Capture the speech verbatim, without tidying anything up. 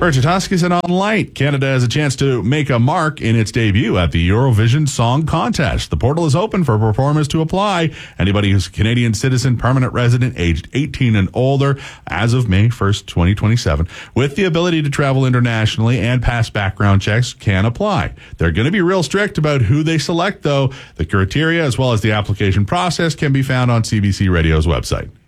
Bertatuskas on Light. Canada has a chance to make a mark in its debut at the Eurovision Song Contest. The portal is open for performers to apply. Anybody who's a Canadian citizen, permanent resident, aged eighteen and older, as of May first, twenty twenty-seven, with the ability to travel internationally and pass background checks, can apply. They're going to be real strict about who they select, though. The criteria, as well as the application process, can be found on C B C Radio's website.